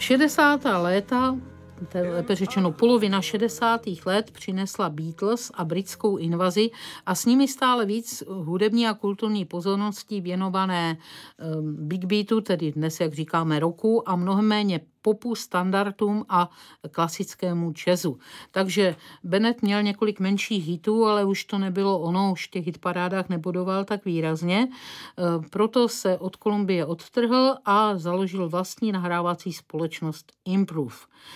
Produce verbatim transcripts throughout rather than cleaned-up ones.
šedesátá léta, lépe řečeno polovina šedesátých let, přinesla Beatles a britskou invazi a s nimi stále víc hudební a kulturní pozornosti věnované Big Beatu, tedy dnes, jak říkáme, rocku, a mnohem méně popu, standardům a klasickému jazzu. Takže Bennett měl několik menších hitů, ale už to nebylo ono, už v těch hitparádách nebodoval tak výrazně. Proto se od Columbie odtrhl a založil vlastní nahrávací společnost Improve.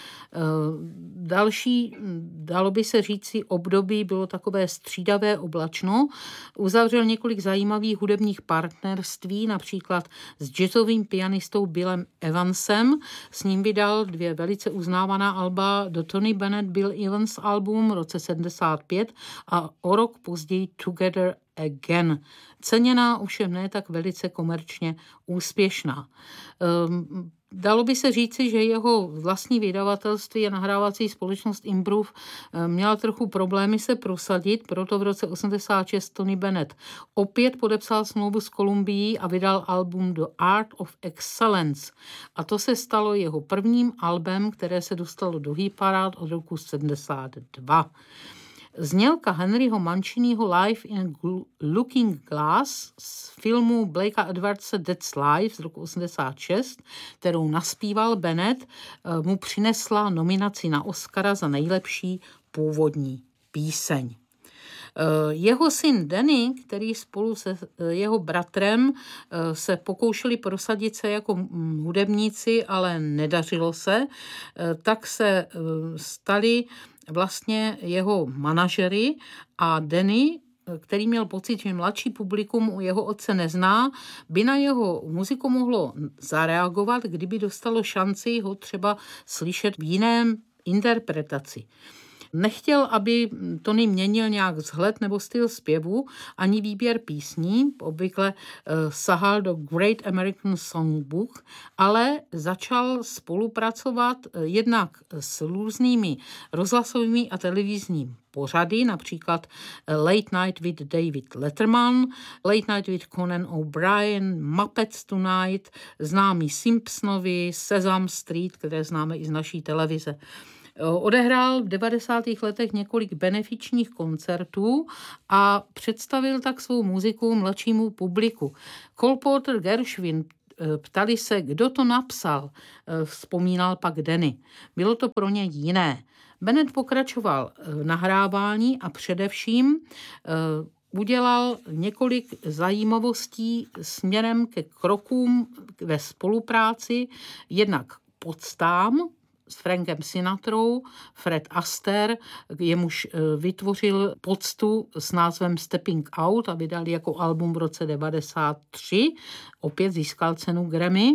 Další, dalo by se říci, období bylo takové střídavé, oblačno. Uzavřel několik zajímavých hudebních partnerství, například s jazzovým pianistou Billem Evansem. S ním vydal dvě velice uznávaná alba, The Tony Bennett Bill Evans album v roce sedmdesát pět a o rok později Together Again. Ceněná, ovšem ne tak velice komerčně úspěšná. Um, Dalo by se říci, že jeho vlastní vydavatelství a nahrávací společnost Improve měla trochu problémy se prosadit, proto v roce osmdesát šest Tony Bennett opět podepsal smlouvu s Columbií a vydal album The Art of Excellence. A to se stalo jeho prvním albem, které se dostalo do hitparád od roku sedmdesát dva. Znělka Henryho Manciniho Live in a Looking Glass z filmu Blakea Edwardse That's Life z roku osmdesát šest, kterou naspíval Bennett, mu přinesla nominaci na Oscara za nejlepší původní píseň. Jeho syn Danny, který spolu se jeho bratrem se pokoušeli prosadit se jako hudebníci, ale nedařilo se, tak se stali vlastně jeho manažery a Danny, který měl pocit, že mladší publikum u jeho otce nezná, by na jeho muziku mohlo zareagovat, kdyby dostalo šanci ho třeba slyšet v jiném interpretaci. Nechtěl, aby Tony měnil nějak vzhled nebo styl zpěvu, ani výběr písní, obvykle sahal do Great American Songbook, ale začal spolupracovat jednak s různými rozhlasovými a televizními pořady, například Late Night with David Letterman, Late Night with Conan O'Brien, Muppets Tonight, známí Simpsonovi, Sesame Street, které známe i z naší televize. Odehrál v devadesátých letech několik benefičních koncertů a představil tak svou muziku mladšímu publiku. Cole Porter Gershwin ptali se, kdo to napsal, vzpomínal pak Danny. Bylo to pro ně jiné. Bennett pokračoval v nahrávání a především udělal několik zajímavostí směrem ke krokům ve spolupráci, jednak poctám s Frankem Sinatrou, Fred Astaire, jemuž vytvořil poctu s názvem Stepping Out a vydal jako album v roce devadesát tři, opět získal cenu Grammy.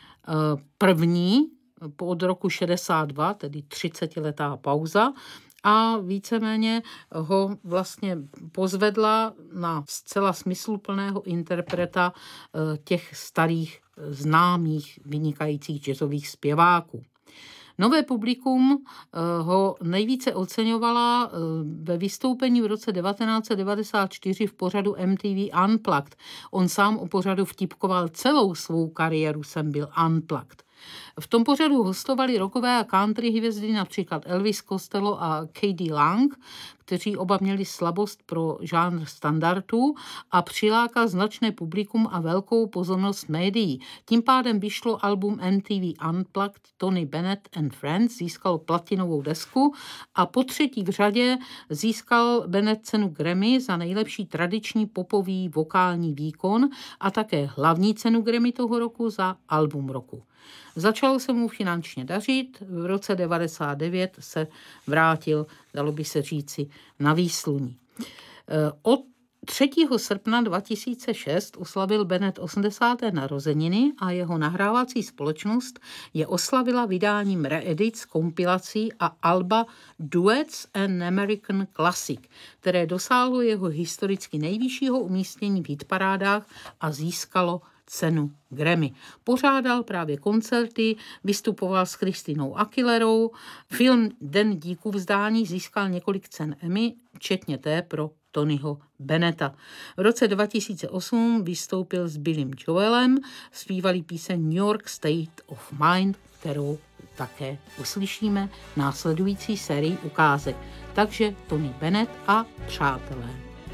První od roku šedesát dva, tedy třicetiletá pauza, a víceméně ho vlastně pozvedla na zcela smysluplného interpreta těch starých známých vynikajících jazzových zpěváků. Nové publikum ho nejvíce oceňovala ve vystoupení v roce devatenáct set devadesát čtyři v pořadu M T V Unplugged. On sám o pořadu vtipkoval: celou svou kariéru jsem byl unplugged. V tom pořadu hostovali rockové a country hvězdy, například Elvis Costello a K D Lang, kteří oba měli slabost pro žánr standardů a přilákal značné publikum a velkou pozornost médií. Tím pádem vyšlo album M T V Unplugged Tony Bennett and Friends, získalo platinovou desku a po třetí v řadě získal Bennett cenu Grammy za nejlepší tradiční popový vokální výkon a také hlavní cenu Grammy toho roku za album roku. Začalo se mu finančně dařit, v roce devadesát devět se vrátil, dalo by se říci, na výsluní. Od třetího srpna dva tisíce šest oslavil Bennett osmdesáté narozeniny a jeho nahrávací společnost je oslavila vydáním reedits, kompilací a alba Duets and American Classic, které dosáhlo jeho historicky nejvyššího umístění v hitparádách a získalo cenu Grammy. Pořádal právě koncerty, vystupoval s Christinou Aguilerou, film Den díků vzdání získal několik cen Emmy, včetně té pro Tonyho Bennetta. V roce dva tisíce osm vystoupil s Billym Joelem, zpívali píseň New York State of Mind, kterou také uslyšíme následující sérii ukázek. Takže Tony Bennett a přátelé.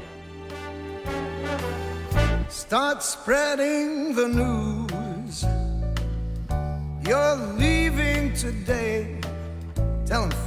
Start spreading the news. You're leaving today. Tell 'em